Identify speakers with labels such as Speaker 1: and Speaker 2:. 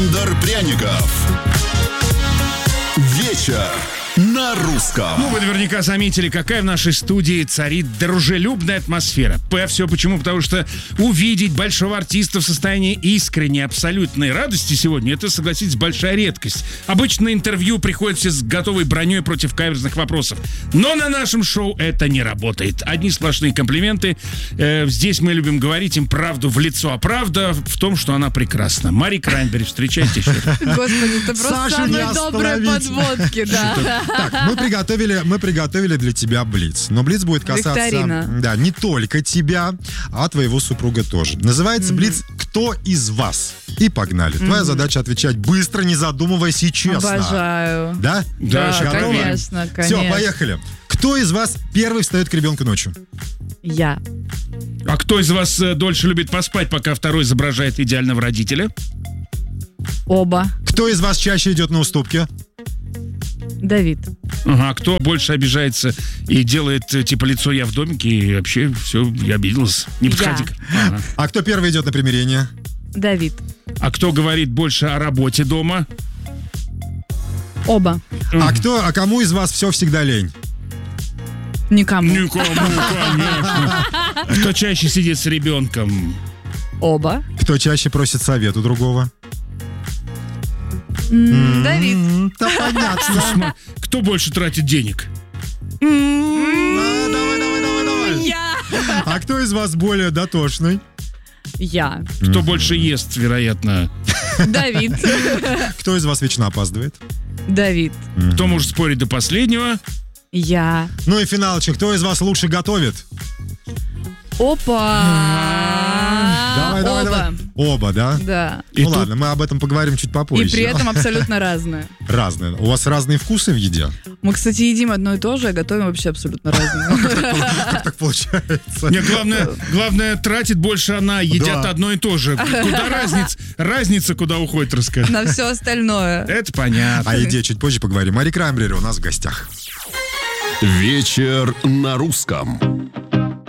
Speaker 1: Пряников. Вечер на русском.
Speaker 2: Ну, вы наверняка заметили, какая в нашей студии царит дружелюбная атмосфера. Все почему? Потому что увидеть большого артиста в состоянии искренней, абсолютной радости сегодня, это, согласитесь, большая редкость. Обычно на интервью приходят все с готовой броней против каверзных вопросов. Но на нашем шоу это не работает. Одни сплошные комплименты. Здесь мы любим говорить им правду в лицо. А правда в том, что она прекрасна. Мари Краймбрери, встречайте еще.
Speaker 3: Господи, это просто самые добрые подводки, да.
Speaker 4: Так, мы приготовили для тебя блиц. Но блиц будет касаться,
Speaker 3: Викторина.
Speaker 4: да, не только тебя, а твоего супруга тоже. Называется блиц «Кто из вас?» И погнали. Твоя задача отвечать быстро, не задумываясь и честно.
Speaker 3: Обожаю.
Speaker 4: Да?
Speaker 2: Да,
Speaker 4: Готовы?
Speaker 3: конечно.
Speaker 4: Все, поехали. Кто из вас первый встает к ребенку ночью?
Speaker 3: Я.
Speaker 2: А кто из вас дольше любит поспать, пока второй изображает идеального родителя?
Speaker 3: Оба.
Speaker 4: Кто из вас чаще идет на уступки?
Speaker 3: Давид.
Speaker 2: Ага, кто больше обижается и делает типа лицо «я в домике» и вообще все, я обиделась. Не подходи. Ага.
Speaker 4: А кто первый идет на примирение?
Speaker 3: Давид.
Speaker 2: А кто говорит больше о работе дома?
Speaker 3: Оба.
Speaker 4: А кому из вас все всегда лень?
Speaker 3: Никому.
Speaker 2: Никому, конечно. Кто чаще сидит с ребенком?
Speaker 3: Оба.
Speaker 4: Кто чаще просит совет у другого?
Speaker 3: Давид.
Speaker 4: Да понятно.
Speaker 2: Кто больше тратит денег?
Speaker 4: Давай.
Speaker 3: Я.
Speaker 4: А кто из вас более дотошный?
Speaker 3: Я.
Speaker 2: Кто больше ест, вероятно?
Speaker 3: Давид.
Speaker 4: Кто из вас вечно опаздывает?
Speaker 3: Давид.
Speaker 2: Кто может спорить до последнего?
Speaker 3: Я.
Speaker 4: Ну и финалочек. Кто из вас лучше готовит?
Speaker 3: Опа. Оба.
Speaker 4: Оба, да?
Speaker 3: Да.
Speaker 2: И
Speaker 4: Ну
Speaker 2: тут-
Speaker 4: ладно, мы об этом поговорим чуть попозже.
Speaker 3: И при этом абсолютно разные.
Speaker 4: Разные. У вас разные вкусы в еде?
Speaker 3: Мы, кстати, едим одно и то же, а готовим вообще абсолютно разное.
Speaker 4: Как так получается?
Speaker 2: Нет, главное, тратит больше она, едят
Speaker 4: Да.
Speaker 2: одно и то же. Куда разница, куда уходит, расскажи.
Speaker 3: На все остальное.
Speaker 2: Это понятно.
Speaker 4: О еде чуть позже поговорим. Мари Краймбрери у нас в гостях.
Speaker 1: Вечер на русском.